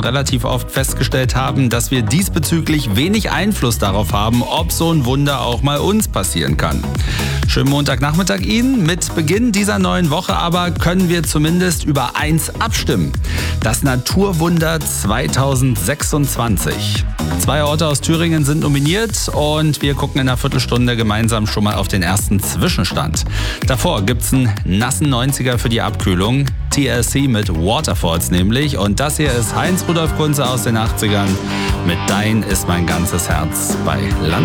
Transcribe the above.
relativ oft festgestellt haben, dass wir diesbezüglich wenig Einfluss darauf haben, ob so ein Wunder auch mal uns passieren kann. Schönen Montagnachmittag Ihnen. Mit Beginn dieser neuen Woche aber können wir zumindest über eins abstimmen. Das Naturwunder 2026. 2 Orte aus Thüringen sind nominiert und wir gucken in einer Viertelstunde gemeinsam schon mal auf den ersten Zwischenstand. Davor gibt's einen nassen 90er für die Abkühlung. TLC mit Waterfalls nämlich. Und das hier ist Heinz Rudolf Kunze aus den 80ern mit Dein ist mein ganzes Herz bei Land.